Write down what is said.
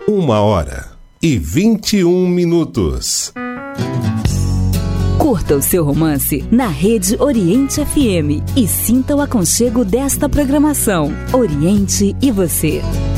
1h21. Curta o seu romance na Rede Oriente FM e sinta o aconchego desta programação. Oriente e você.